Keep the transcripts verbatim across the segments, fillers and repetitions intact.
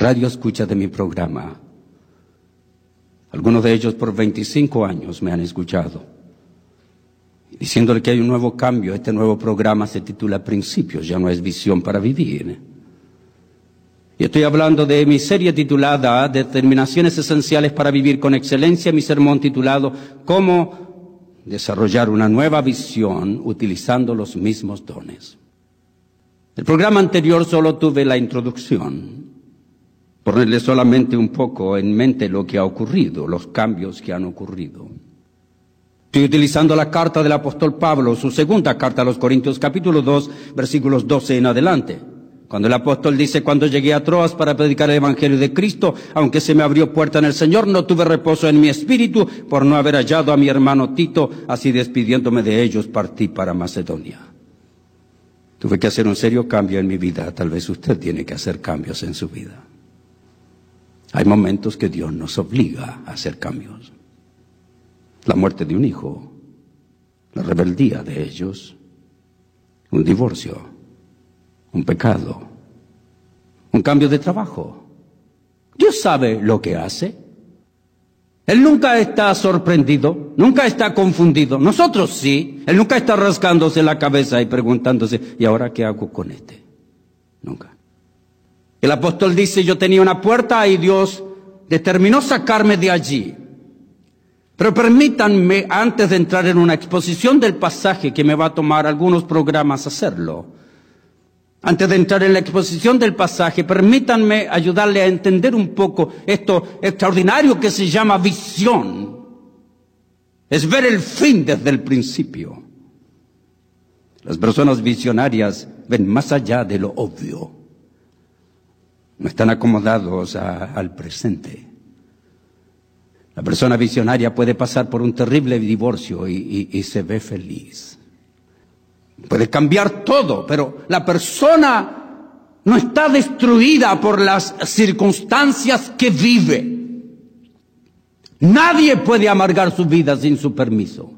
radio escucha de mi programa. Algunos de ellos por veinticinco años me han escuchado. Diciéndole que hay un nuevo cambio. Este nuevo programa se titula Principios, ya no es Visión para Vivir. Y estoy hablando de mi serie titulada Determinaciones Esenciales para Vivir con Excelencia, mi sermón titulado Cómo desarrollar una nueva visión utilizando los mismos dones. El programa anterior solo tuve la introducción, ponerle solamente un poco en mente lo que ha ocurrido, los cambios que han ocurrido. Estoy utilizando la carta del apóstol Pablo, su segunda carta a los Corintios, capítulo dos, versículos doce en adelante. Cuando el apóstol dice, cuando llegué a Troas para predicar el evangelio de Cristo, aunque se me abrió puerta en el Señor, no tuve reposo en mi espíritu por no haber hallado a mi hermano Tito, así despidiéndome de ellos partí para Macedonia. Tuve que hacer un serio cambio en mi vida, tal vez usted tiene que hacer cambios en su vida. Hay momentos que Dios nos obliga a hacer cambios. La muerte de un hijo, la rebeldía de ellos, un divorcio, un pecado, un cambio de trabajo. Dios sabe lo que hace. Él nunca está sorprendido, nunca está confundido. Nosotros sí. Él nunca está rascándose la cabeza y preguntándose, ¿y ahora qué hago con este? Nunca. El apóstol dice, yo tenía una puerta y Dios determinó sacarme de allí. Pero permítanme, antes de entrar en una exposición del pasaje que me va a tomar algunos programas hacerlo, antes de entrar en la exposición del pasaje, permítanme ayudarle a entender un poco esto extraordinario que se llama visión. Es ver el fin desde el principio. Las personas visionarias ven más allá de lo obvio. No están acomodados a, al presente. La persona visionaria puede pasar por un terrible divorcio y, y, y se ve feliz. Puede cambiar todo, pero la persona no está destruida por las circunstancias que vive. Nadie puede amargar su vida sin su permiso.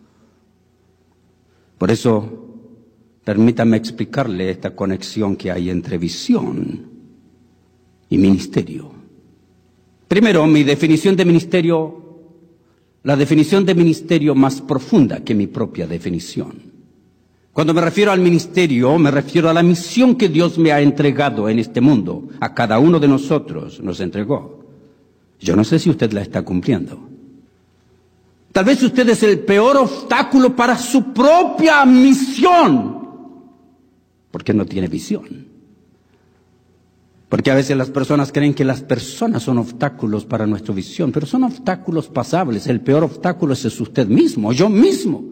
Por eso, permítame explicarle esta conexión que hay entre visión y ministerio. Primero, mi definición de ministerio, la definición de ministerio más profunda que mi propia definición. Cuando me refiero al ministerio, me refiero a la misión que Dios me ha entregado en este mundo. A cada uno de nosotros nos entregó. Yo no sé si usted la está cumpliendo. Tal vez usted es el peor obstáculo para su propia misión, porque no tiene visión. Porque a veces las personas creen que las personas son obstáculos para nuestra visión, pero son obstáculos pasables. El peor obstáculo es usted mismo, yo mismo.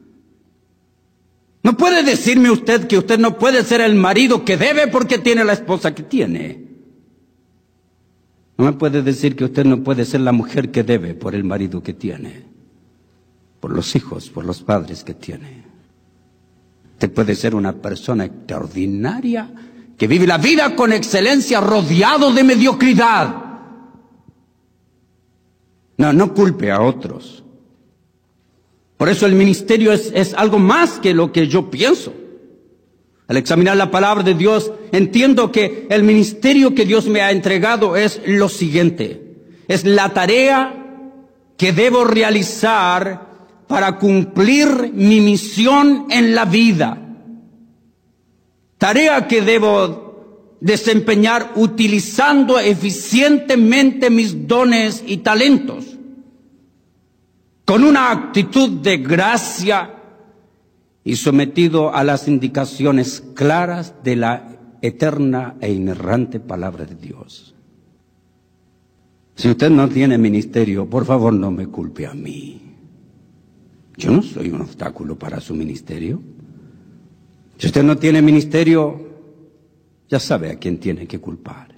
No puede decirme usted que usted no puede ser el marido que debe porque tiene la esposa que tiene. No me puede decir que usted no puede ser la mujer que debe por el marido que tiene, por los hijos, por los padres que tiene. Usted puede ser una persona extraordinaria que vive la vida con excelencia rodeado de mediocridad. No, no culpe a otros. Por eso el ministerio es, es algo más que lo que yo pienso. Al examinar la palabra de Dios, entiendo que el ministerio que Dios me ha entregado es lo siguiente. Es la tarea que debo realizar para cumplir mi misión en la vida. Tarea que debo desempeñar utilizando eficientemente mis dones y talentos, con una actitud de gracia y sometido a las indicaciones claras de la eterna e inerrante palabra de Dios. Si usted no tiene ministerio, por favor no me culpe a mí. Yo no soy un obstáculo para su ministerio. Si usted no tiene ministerio, ya sabe a quién tiene que culpar.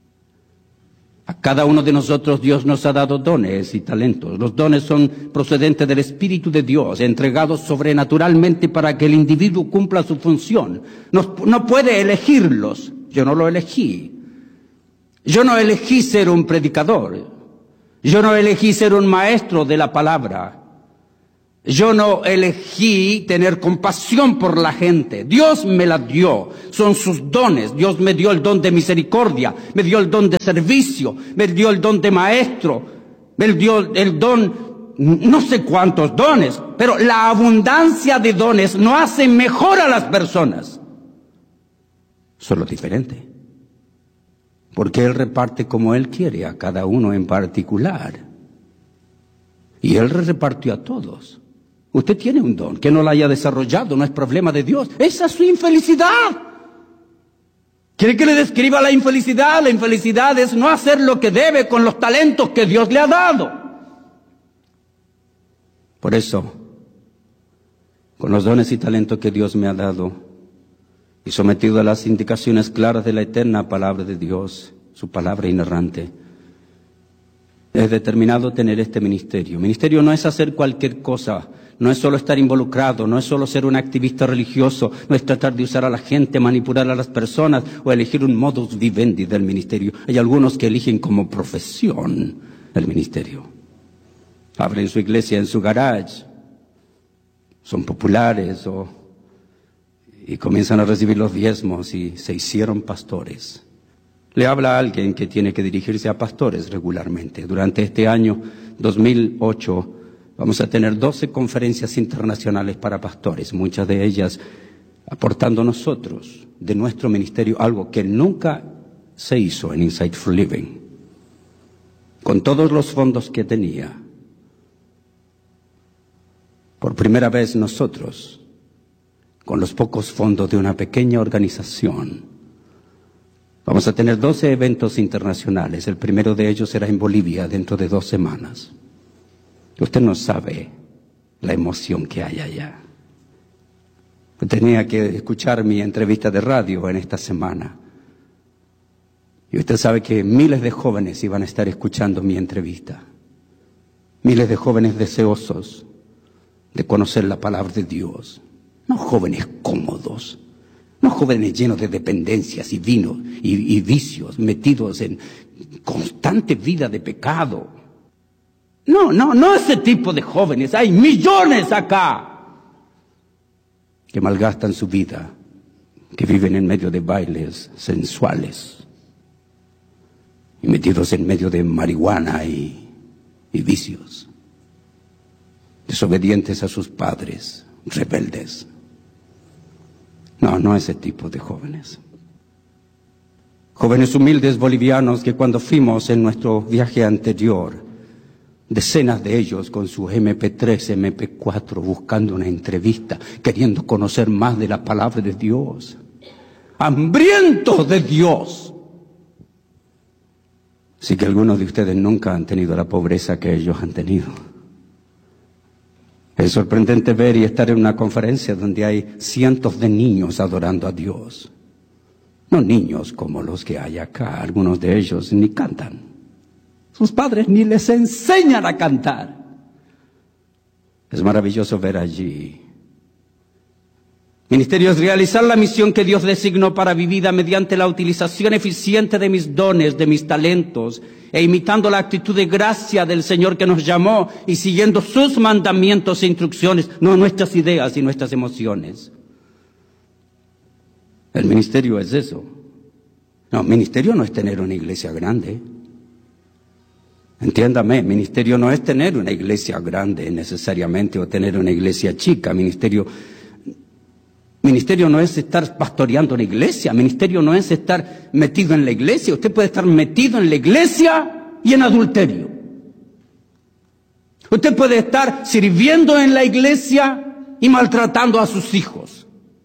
A cada uno de nosotros Dios nos ha dado dones y talentos. Los dones son procedentes del Espíritu de Dios, entregados sobrenaturalmente para que el individuo cumpla su función. No, no puede elegirlos. Yo no lo elegí. Yo no elegí ser un predicador. Yo no elegí ser un maestro de la palabra. Yo no elegí tener compasión por la gente. Dios me la dio. Son sus dones. Dios me dio el don de misericordia, me dio el don de servicio, me dio el don de maestro, me dio el don, no sé cuántos dones, pero la abundancia de dones no hace mejor a las personas. Solo diferente. Porque Él reparte como Él quiere a cada uno en particular. Y Él repartió a todos. Usted tiene un don, que no lo haya desarrollado, no es problema de Dios. Esa es su infelicidad. ¿Quiere que le describa la infelicidad? La infelicidad es no hacer lo que debe con los talentos que Dios le ha dado. Por eso, con los dones y talentos que Dios me ha dado, y sometido a las indicaciones claras de la eterna palabra de Dios, su palabra inerrante, he determinado tener este ministerio. Ministerio no es hacer cualquier cosa, no es solo estar involucrado, no es solo ser un activista religioso, no es tratar de usar a la gente, manipular a las personas o elegir un modus vivendi del ministerio. Hay algunos que eligen como profesión el ministerio. Abren su iglesia en su garage, son populares o, y comienzan a recibir los diezmos y se hicieron pastores. Le habla a alguien que tiene que dirigirse a pastores regularmente. Durante este año dos mil ocho vamos a tener doce conferencias internacionales para pastores, muchas de ellas aportando nosotros de nuestro ministerio algo que nunca se hizo en Insightful Living. Con todos los fondos que tenía, por primera vez nosotros, con los pocos fondos de una pequeña organización, vamos a tener doce eventos internacionales. El primero de ellos será en Bolivia dentro de dos semanas. Usted no sabe la emoción que hay allá. Yo tenía que escuchar mi entrevista de radio en esta semana. Y usted sabe que miles de jóvenes iban a estar escuchando mi entrevista. Miles de jóvenes deseosos de conocer la palabra de Dios. No jóvenes cómodos. No jóvenes llenos de dependencias y vinos y, y vicios, metidos en constante vida de pecado. No, no, no ese tipo de jóvenes. Hay millones acá que malgastan su vida, que viven en medio de bailes sensuales y metidos en medio de marihuana y, y vicios, desobedientes a sus padres, rebeldes. No, no ese tipo de jóvenes. Jóvenes humildes bolivianos que cuando fuimos en nuestro viaje anterior, decenas de ellos con su eme pe tres, eme pe cuatro, buscando una entrevista, queriendo conocer más de la palabra de Dios, hambrientos de Dios. Así que algunos de ustedes nunca han tenido la pobreza que ellos han tenido. Es sorprendente ver y estar en una conferencia donde hay cientos de niños adorando a Dios. No niños como los que hay acá, algunos de ellos ni cantan. Sus padres ni les enseñan a cantar. Es maravilloso ver allí. Ministerio es realizar la misión que Dios designó para mi vida mediante la utilización eficiente de mis dones, de mis talentos, e imitando la actitud de gracia del Señor que nos llamó y siguiendo sus mandamientos e instrucciones, no nuestras ideas y nuestras emociones. El ministerio es eso. No, ministerio no es tener una iglesia grande. Entiéndame, ministerio no es tener una iglesia grande necesariamente o tener una iglesia chica. Ministerio, ministerio no es estar pastoreando una iglesia. Ministerio no es estar metido en la iglesia. Usted puede estar metido en la iglesia y en adulterio. Usted puede estar sirviendo en la iglesia y maltratando a sus hijos.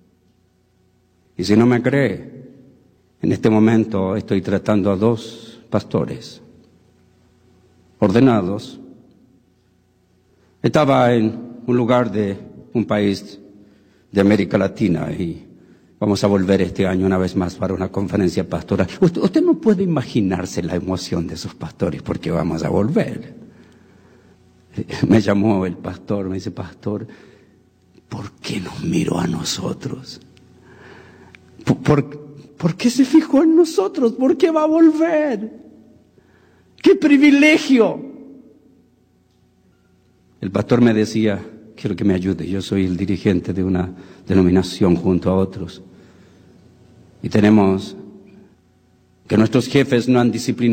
Y si no me cree, en este momento estoy tratando a dos pastores ordenados. Estaba en un lugar de un país de América Latina y vamos a volver este año una vez más para una conferencia pastoral. Usted, usted no puede imaginarse la emoción de esos pastores porque vamos a volver. Me llamó el pastor, me dice, pastor, ¿por qué nos miró a nosotros? ¿Por, por, ¿por qué se fijó en nosotros? ¿Por qué va a volver? ¡Qué privilegio! El pastor me decía, quiero que me ayude. Yo soy el dirigente de una denominación junto a otros. Y tenemos que nuestros jefes no han disciplinado